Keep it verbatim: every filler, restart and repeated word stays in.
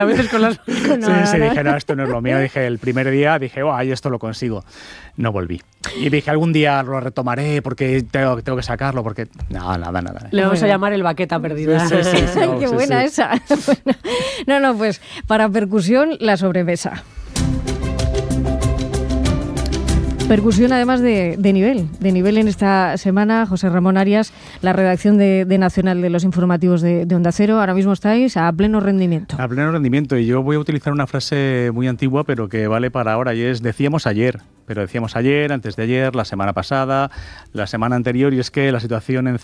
A veces con las... No, sí, sí, no. dije, no, esto no es lo mío. Dije, el primer día, dije, oh, ay, esto lo consigo. No volví. Y dije, algún día lo retomaré porque tengo, tengo que sacarlo, porque... No, nada, nada. Le vamos a llamar el baqueta perdida. Sí, sí, sí. Ay, No, qué sí, buena sí. esa. No, no, pues para percusión, la sobremesa. Percusión además de, de nivel, de nivel en esta semana. José Ramón Arias, la redacción de, de Nacional de los informativos de, de Onda Cero, ahora mismo estáis a pleno rendimiento. A pleno rendimiento, y yo voy a utilizar una frase muy antigua, pero que vale para ahora, y es, decíamos ayer, pero decíamos ayer, antes de ayer, la semana pasada, la semana anterior, y es que la situación en